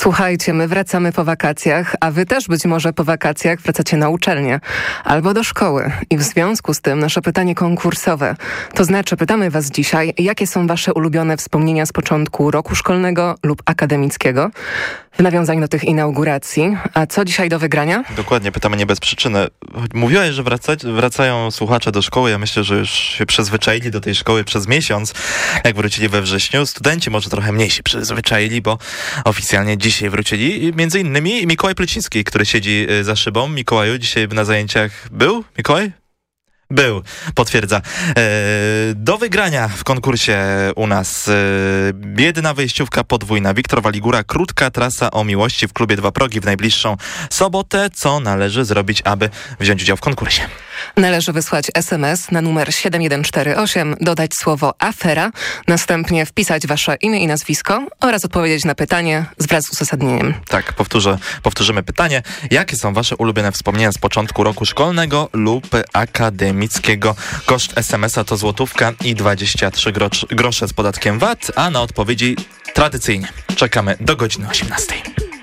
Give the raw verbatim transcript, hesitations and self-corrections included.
Słuchajcie, my wracamy po wakacjach, a wy też być może po wakacjach wracacie na uczelnię albo do szkoły. I w związku z tym nasze pytanie konkursowe. To znaczy pytamy was dzisiaj, jakie są wasze ulubione wspomnienia z początku roku szkolnego lub akademickiego w nawiązaniu do tych inauguracji. A co dzisiaj do wygrania? Dokładnie, pytamy nie bez przyczyny. Mówiłeś, że wraca, wracają słuchacze do szkoły. Ja myślę, że już się przyzwyczaili do tej szkoły przez miesiąc, jak wrócili we wrześniu. Studenci może trochę mniej się przyzwyczaili, bo oficjalnie dzisiaj wrócili. Między innymi Mikołaj Pleciński, który siedzi za szybą. Mikołaju, dzisiaj na zajęciach był? Mikołaj? Był, potwierdza. E, do wygrania w konkursie u nas e, jedna wyjściówka podwójna. Wiktor Waligura, krótka trasa o miłości w klubie Dwa Progi w najbliższą sobotę. Co należy zrobić, aby wziąć udział w konkursie? Należy wysłać es em es na numer siedem jeden cztery osiem, dodać słowo afera, następnie wpisać wasze imię i nazwisko oraz odpowiedzieć na pytanie wraz z uzasadnieniem. Tak, powtórzę, powtórzymy pytanie. Jakie są wasze ulubione wspomnienia z początku roku szkolnego lub akademickiego? Koszt es em es a to złotówka i dwadzieścia trzy grosze z podatkiem V A T, a na odpowiedzi tradycyjnie czekamy do godziny osiemnastej.